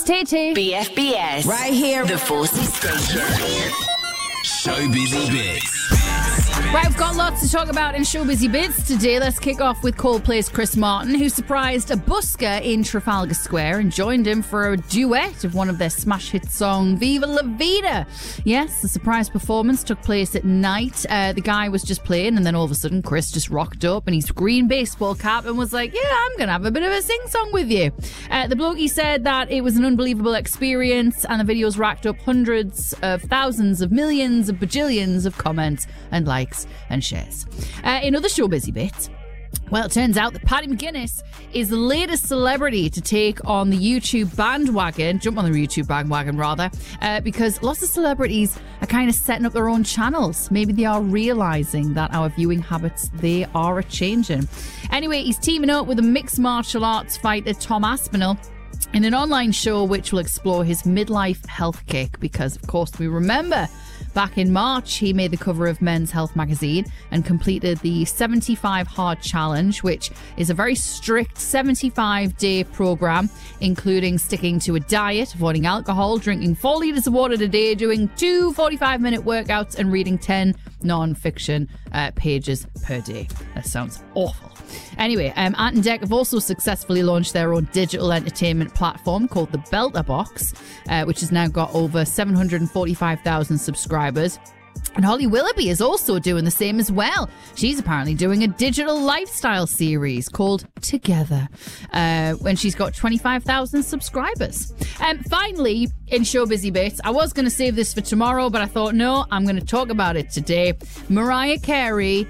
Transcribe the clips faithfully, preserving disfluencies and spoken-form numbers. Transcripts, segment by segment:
T T. B F B S. Right here. The Forces Station. Showbizy Bits. Right, we've got lots to talk about in Showbizy Bits today. Let's kick off with Coldplay's Chris Martin, who surprised a busker in Trafalgar Square and joined him for a duet of one of their smash hit song, Viva La Vida. Yes, the surprise performance took place at night. Uh, the guy was just playing, and then all of a sudden Chris just rocked up in his green baseball cap and was like, yeah, I'm going to have a bit of a sing-song with you. Uh, the bloke, he said that it was an unbelievable experience, and the videos racked up hundreds of thousands of millions of bajillions of comments and likes and shares. Uh, in other Showbizy Bits, well, it turns out that Paddy McGuinness is the latest celebrity to take on the YouTube bandwagon, jump on the YouTube bandwagon rather, uh, because lots of celebrities are kind of setting up their own channels. Maybe they are realising that our viewing habits, they are a changing. Anyway, he's teaming up with a mixed martial arts fighter, Tom Aspinall, in an online show which will explore his midlife health kick, because of course we remember back in March, he made the cover of Men's Health magazine and completed the seventy-five Hard Challenge, which is a very strict seventy-five day program, including sticking to a diet, avoiding alcohol, drinking four litres of water a day, doing two forty-five minute workouts, and reading ten non-fiction uh, pages per day. That sounds awful. Anyway, um, Ant and Dec have also successfully launched their own digital entertainment platform called the Belter Box, uh, which has now got over seven hundred forty-five thousand subscribers. And Holly Willoughby is also doing the same as well. She's apparently doing a digital lifestyle series called Together, uh, when she's got twenty-five thousand subscribers. And um, finally, in Showbizy Bits, I was going to save this for tomorrow, but I thought, no, I'm going to talk about it today. Mariah Carey,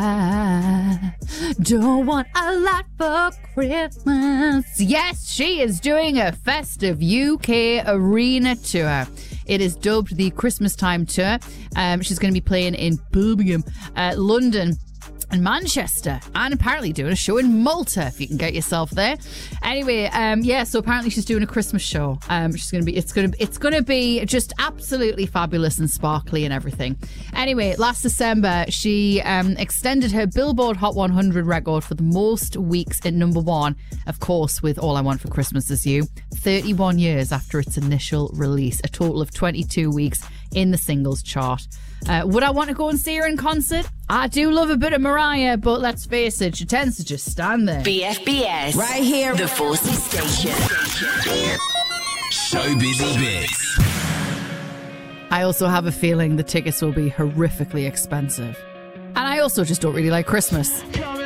I don't want a lot for Christmas. Yes, she is doing a festive U K arena tour. It is dubbed the Christmas Time Tour. Um, she's going to be playing in Birmingham, uh, London, and Manchester, and apparently doing a show in Malta if you can get yourself there. Anyway, um, yeah, so apparently she's doing a Christmas show. Um, she's going to be, it's going to, it's going to be just absolutely fabulous and sparkly and everything. Anyway, last December she um, extended her Billboard Hot one hundred record for the most weeks at number one, of course, with All I Want for Christmas Is You, thirty-one years after its initial release, a total of twenty-two weeks in the singles chart. Uh, would I want to go and see her in concert? I do love a bit of Mariah, but let's face it, she tends to just stand there. B F B S. Right here. The Forces Station. Showbizy Bits. I also have a feeling the tickets will be horrifically expensive. And I also just don't really like Christmas.